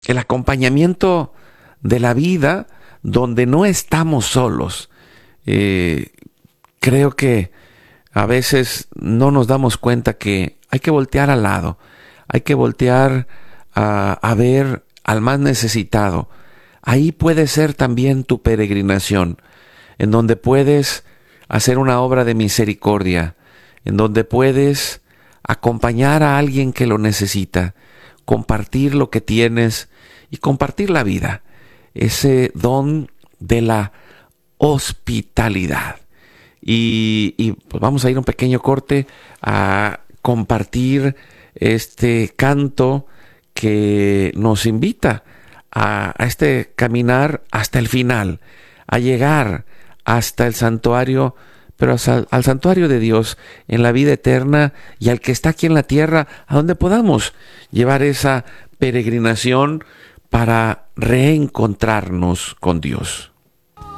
el acompañamiento de la vida donde no estamos solos. Creo que a veces no nos damos cuenta que hay que voltear al lado, hay que voltear a ver al más necesitado. Ahí puede ser también tu peregrinación, en donde puedes hacer una obra de misericordia, en donde puedes acompañar a alguien que lo necesita, compartir lo que tienes y compartir la vida, ese don de la hospitalidad. Y pues vamos a ir a un pequeño corte a compartir este canto que nos invita a este caminar hasta el final, a llegar hasta el santuario, pero al santuario de Dios en la vida eterna, y al que está aquí en la tierra, a donde podamos llevar esa peregrinación para reencontrarnos con Dios.